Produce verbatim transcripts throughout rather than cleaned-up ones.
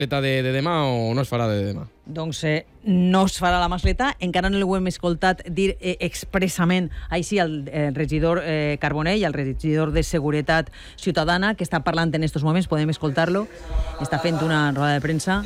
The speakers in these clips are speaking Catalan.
mascleta de, de demà o no es farà de demà? Doncs eh, no es farà la mascleta, encara no ho hem escoltat dir eh, expressament així al eh, regidor eh, Carbonell, al regidor de Seguretat Ciutadana, que està parlant en estos moments, podem escoltar-lo, està fent una roda de premsa.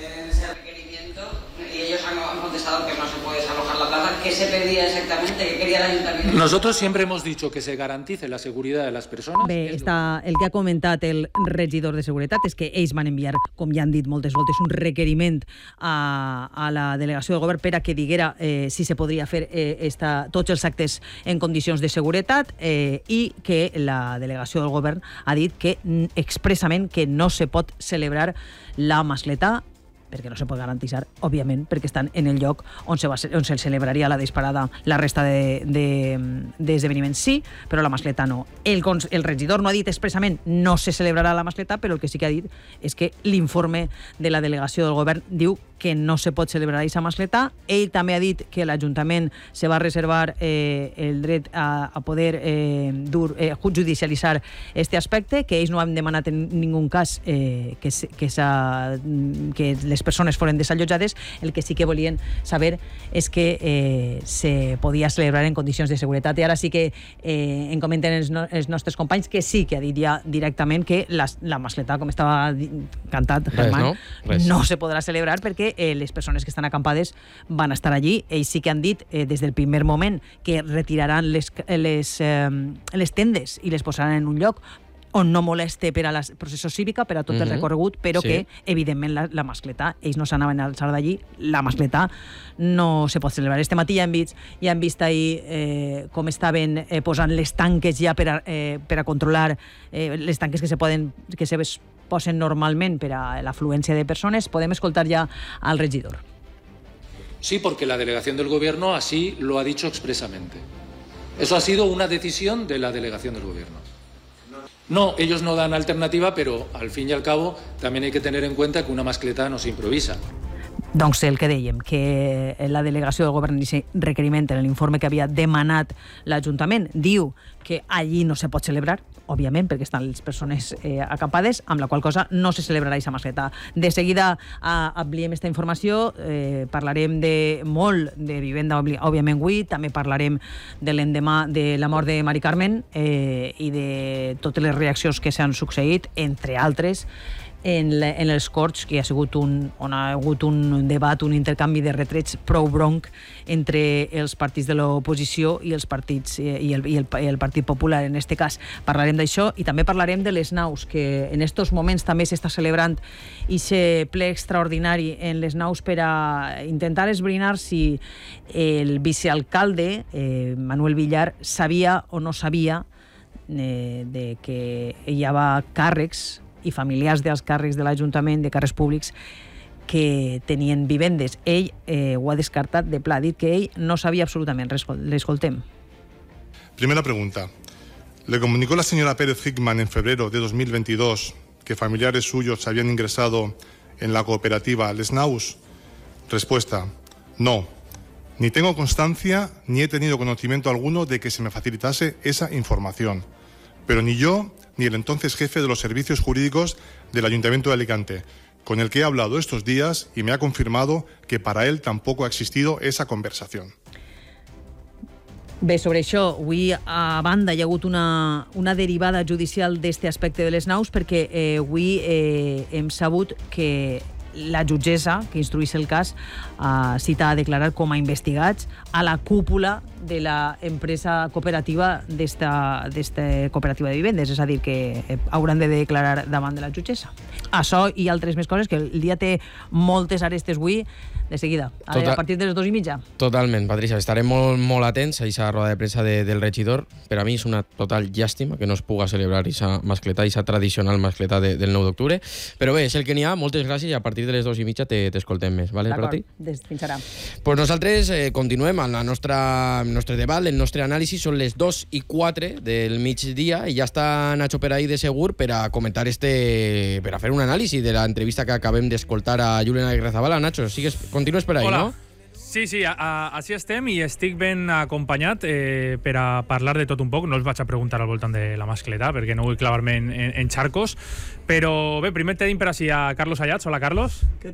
Y ellos han contestado que no se puede desalojar la plaza. ¿Qué se pedía exactamente? ¿Qué quería el ayuntamiento? Nosotros siempre hemos dicho que se garantice la seguridad de las personas. Bé, està, el que ha comentat el regidor de Seguretat és que ells van enviar, com ja han dit moltes voltes, un requeriment a, a la delegació del govern per a que diguera eh, si se podria fer eh, esta, tots els actes en condicions de seguretat eh, i que la delegació del govern ha dit que expressament que no se pot celebrar la mascleta, perquè no se pot garantir, òbviament, perquè estan en el lloc on se, va, on se celebraria la disparada la resta d'esdeveniments. De, de, sí, però la mascleta no. El, el regidor no ha dit expressament no se celebrarà la mascleta, però el que sí que ha dit és que l'informe de la delegació del govern diu que no se pot celebrar aquesta mascleta. Ell també ha dit que l'Ajuntament se va reservar eh, el dret a, a poder eh, dur, eh, judicialitzar este aspecte, que ells no han demanat en ningú cas eh, que, que, que les persones foren desallotjades. El que sí que volien saber és que eh, se podia celebrar en condicions de seguretat. I ara sí que eh, en comenten els, no, els nostres companys que sí que ha dit ja directament que la, la mascleta, com estava cantat Germán, Res, no? Res. no se podrà celebrar perquè eh, les persones que estan acampades van estar allí. Ells sí que han dit eh, des del primer moment que retiraran les, les, eh, les tendes i les posaran en un lloc on no moleste per a la processó cívica, per a tot el recorregut, però sí. que, evidentment, la, la mascleta, ells no s'anaven a alçar d'allí, la mascleta no se pot celebrar. Este matí ja hem vist, ja hem vist ahir eh, com estaven eh, posant les tanques ja per a, eh, per a controlar eh, les tanques que se poden, que se posen normalment per a l'afluència de persones. Podem escoltar ja al regidor. Sí, porque la delegación del gobierno así lo ha dicho expresamente. Eso ha sido una decisión de la delegación del gobierno. No, ellos no dan alternativa, pero al fin y al cabo también hay que tener en cuenta que una mascleta no se improvisa. Doncs el que dèiem, que la delegació del govern i requeriment en l'informe que havia demanat l'Ajuntament diu que allí no se pot celebrar, òbviament, perquè estan les persones eh, acampades, amb la qual cosa no se celebrarà aquesta mascleta. De seguida eh, ampliem aquesta informació, eh, parlarem de molt de vivenda, òbviament avui, també parlarem de l'endemà de la mort de Mari Carmen eh, i de totes les reaccions que s'han succeït, entre altres, en, le, en els Corts, que ha sigut un, on ha hagut un debat, un intercanvi de retrets prou bronc entre els partits de l'oposició i els partits eh, i, el, i, el, i el Partit Popular. En aquest cas parlarem d'això i també parlarem de les naus, que en estos moments també s'està celebrant aquest ple extraordinari en les naus per a intentar esbrinar si el vicealcalde, eh, Manuel Villar, sabia o no sabia eh, de que hi havia càrrecs i familiars dels càrrecs de l'Ajuntament, de càrrecs públics, que tenien vivendes. Ell eh, ho ha descartat de pla, ha dit que ell no sabia absolutament. L'escoltem. Primera pregunta. ¿Le comunicó la señora Pérez Hickman en febrero de dos mil veintidós que familiares suyos habían ingresado en la cooperativa Les Naus? Respuesta. No. Ni tengo constancia ni he tenido conocimiento alguno de que se me facilitase esa información. Pero ni yo ni el entonces jefe de los servicios jurídicos del Ayuntamiento de Alicante, con el que he hablado estos días y me ha confirmado que para él tampoco ha existido esa conversación. Bé, sobre això, avui a banda hi ha hagut una, una derivada judicial d'aquest aspecte de les naus perquè eh, avui eh, hem sabut que la jutgessa que instruís el cas uh, cita a declarar com a investigats a la cúpula de la empresa cooperativa d'esta cooperativa de vivendes, és a dir, que hauran de declarar davant de la jutgessa. Això i altres més coses, que el dia té moltes arestes avui, de seguida, a, Total, a partir de les dues i mitja. Totalment, Patricia, estarem molt, molt atents a aquesta roda de premsa de, del regidor. Per a mi és una total llàstima que no es puga celebrar aquesta mascleta, aquesta tradicional mascleta de, del nou d'octubre, però bé, és el que n'hi ha, moltes gràcies i a partir de les dues i mitja t'escoltem més, vale, per a ti? D'acord, fins ara. Pues nosaltres eh, continuem amb la nostra, el nostre debat, el nostre anàlisi, són les dos i quatre del migdia i ja està Nacho per ahí de segur per a comentar este, per a fer un anàlisi de l'entrevista que acabem d'escoltar a Julen Agirrezabala. Nacho, sigues, continues per ahí, Hola. ¿no? Sí, sí, a, a, així estem i estic ben acompanyat eh, per a parlar de tot un poc. No us vaig a preguntar al voltant de la mascleta perquè no vull clavar-me en, en, en xarcos, però bé, primer tenim per així a Carlos Ayats. Hola, Carlos.